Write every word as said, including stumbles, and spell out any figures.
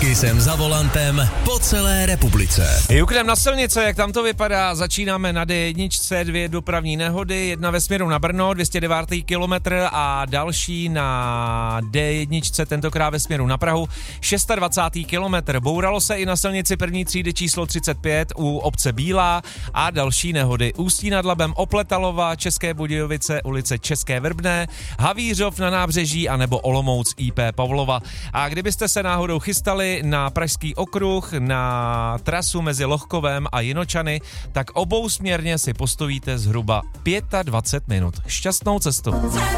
jsem za volantem po celé republice. Jukrem na silnice, jak tam to vypadá, začínáme na D jedna, dvě dopravní nehody, jedna ve směru na Brno, dvě stě devět kilometr a další na D jedna, tentokrát ve směru na Prahu, dvacet šest kilometr. Bouralo se i na silnici první třídy číslo třicet pět u obce Bílá a další nehody. Ústí nad Labem, Opletalova, České Budějovice, ulice České Vrbné, Havířov na Nábřeží a nebo Olomouc I P Pavlova. A kdybyste se náhodou chystali na Pražský okruh, na trasu mezi Lohkovem a Jinočany, tak obousměrně si postojíte zhruba dvacet pět minut. Šťastnou cestu.